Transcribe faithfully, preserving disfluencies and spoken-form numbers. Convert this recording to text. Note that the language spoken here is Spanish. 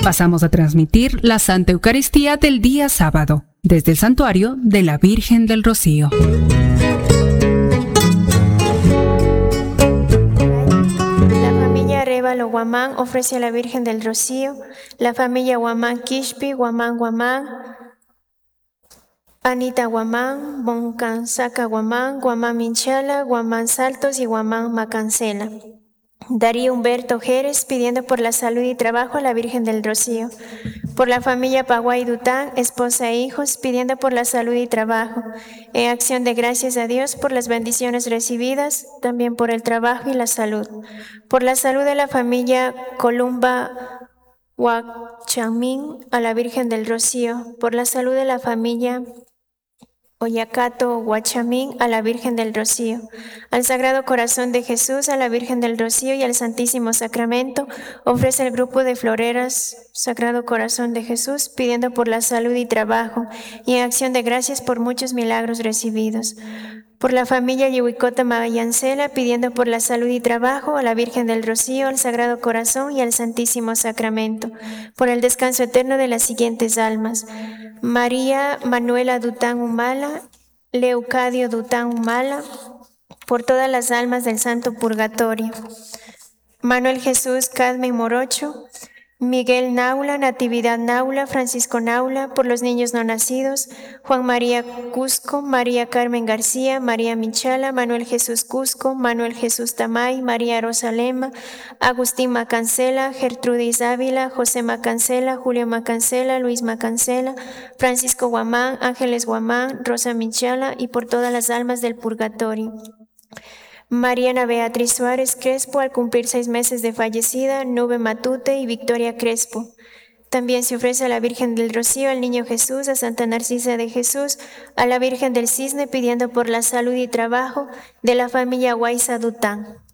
Pasamos a transmitir la Santa Eucaristía del día sábado, desde el Santuario de la Virgen del Rocío. La familia Arévalo Guamán ofrece a la Virgen del Rocío, la familia Guamán Quixpi, Guamán Guamán, Anita Guamán, Boncansaca Guamán, Guamán Minchala, Guamán Saltos y Guamán Macancela. Darío Humberto Jerez pidiendo por la salud y trabajo a la Virgen del Rocío. Por la familia Paguay Dután, esposa e hijos, pidiendo por la salud y trabajo. En acción de gracias a Dios por las bendiciones recibidas, también por el trabajo y la salud. Por la salud de la familia Columba Huachamín a la Virgen del Rocío. Por la salud de la familia Oyacato Huachamín a la Virgen del Rocío, al Sagrado Corazón de Jesús, a la Virgen del Rocío y al Santísimo Sacramento, ofrece el grupo de floreras Sagrado Corazón de Jesús, pidiendo por la salud y trabajo, y en acción de gracias por muchos milagros recibidos. Por la familia Yehuicota Magallancela, pidiendo por la salud y trabajo a la Virgen del Rocío, al Sagrado Corazón y al Santísimo Sacramento. Por el descanso eterno de las siguientes almas: María Manuela Dután Humala, Leucadio Dután Humala, por todas las almas del Santo Purgatorio. Manuel Jesús Cadmen Morocho, Miguel Naula, Natividad Naula, Francisco Naula, por los niños no nacidos, Juan María Cusco, María Carmen García, María Minchala, Manuel Jesús Cusco, Manuel Jesús Tamay, María Rosalema, Agustín Macancela, Gertrudis Ávila, José Macancela, Julio Macancela, Luis Macancela, Francisco Guamán, Ángeles Guamán, Rosa Minchala y por todas las almas del purgatorio. Mariana Beatriz Suárez Crespo, al cumplir seis meses de fallecida, Nube Matute y Victoria Crespo. También se ofrece a la Virgen del Rocío, al Niño Jesús, a Santa Narcisa de Jesús, a la Virgen del Cisne, pidiendo por la salud y trabajo de la familia Guaiza Dután.